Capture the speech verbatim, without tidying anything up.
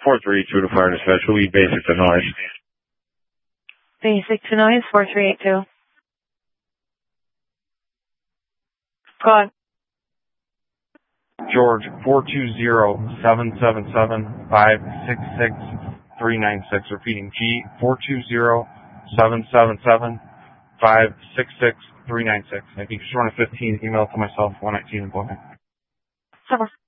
four three two to fire dispatch. Will be basic to noise. Basic to noise, four three eight two. Go on. George, four two zero, seven seven seven, five six six, three nine six. Repeating, G, four two zero, seven seven seven, five six six, three nine six. If you just run a fifteen, email to myself, one nineteen in Boca. Summer.